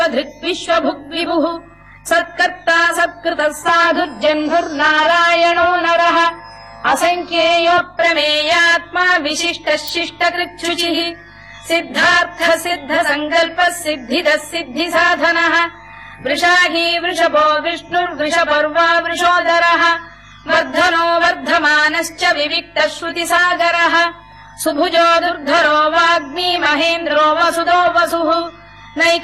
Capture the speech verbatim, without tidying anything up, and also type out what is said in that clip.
धृक्विश्वभुग्विभुः सत्कर्ता सत्कृतः साधुर्जह्नुर्नारायणो नरः असङ्ख्येयो प्रमेयात्मा विशिष्टः शिष्टकृच्छुचिः सिद्धार्थः सिद्धसङ्कल्पः सिद्धिदः सिद्धिसाधनः वृषाही वृषभो विष्णुर्वृषपर्वा वृषोदरः वर्धनो वर्धमानश्च विविक्तः श्रुतिसागरः सुभुजो दुर्धरो वाग्मी महेन्द्रो वसुदो वसुः नैक